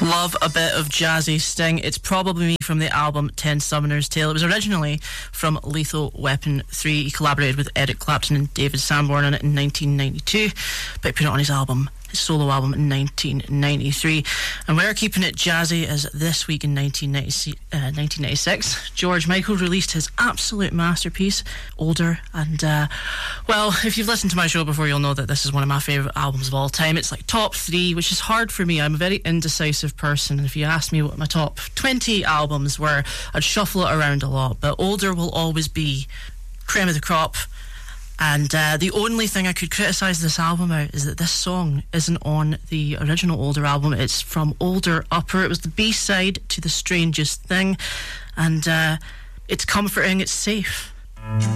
Love a bit of jazzy sting. It's Probably Me from the album 10 Summoner's Tale. It was originally from Lethal Weapon 3. He collaborated with Eric Clapton and David Sanborn on it in 1992, but he put it on his solo album in 1993. And we're keeping it jazzy as this week in 1996, George Michael released his absolute masterpiece, Older. And, well, if you've listened to my show before, you'll know that this is one of my favourite albums of all time. It's like top 3, which is hard for me. I'm a very indecisive person, and if you asked me what my top 20 albums were, I'd shuffle it around a lot, but Older will always be cream of the crop. And the only thing I could criticise this album out is that this song isn't on the original Older album. It's from Older Upper. It was the B-side to The Strangest Thing. And it's comforting, it's safe.